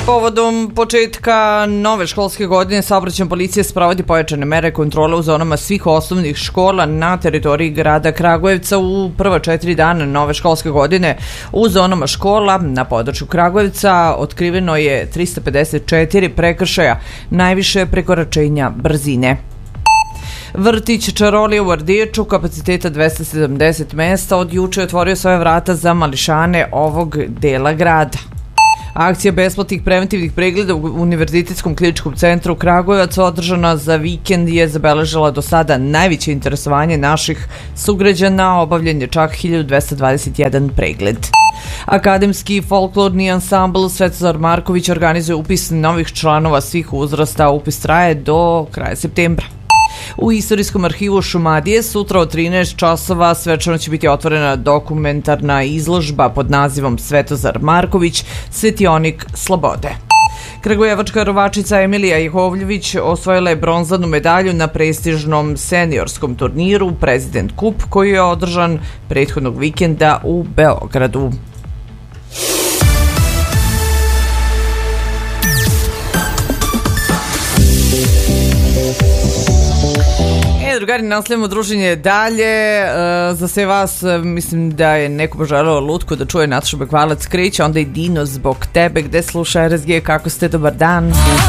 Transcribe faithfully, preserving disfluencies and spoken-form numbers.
Povodom početka nove školske godine saobraćajna policija sprovodi pojačane mere kontrole u zonama svih osnovnih škola na teritoriji grada Kragujevca u prva četiri dana nove školske godine. U zonama škola na području Kragujevca otkriveno je trista pedeset četiri prekršaja, najviše prekoračenja brzine. Vrtić Čarolija u Ardiječu, kapaciteta dvesta sedamdeset mesta, od juče otvorio svoje vrata za mališane ovog dela grada. Akcija besplatnih preventivnih pregleda u Univerzitetskom kliničkom centru Kragujevac održana za vikend je zabeležila do sada najveće interesovanje naših sugrađana, obavljen je čak hiljadu dvesta dvadeset jedan pregled. Akademski folklorni ansambl Svetozar Marković organizuje upis novih članova svih uzrasta, upis traje do kraja septembra. U Istorijskom arhivu Šumadije sutra od trinaest časova svečano će biti otvorena dokumentarna izložba pod nazivom Svetozar Marković, svetionik slobode. Kragujevačka rovačica Emilija Jehovljević osvojila je bronzanu medalju na prestižnom seniorskom turniru President Cup koji je održan prethodnog vikenda u Beogradu. Drugari, nastavljamo druženje dalje. Za sve vas mislim da je neko poželao lutku da čuje Natašu Bekvalac Krić, onda i Dino zbog tebe gde sluša R S G. Kako ste? Dobar dan.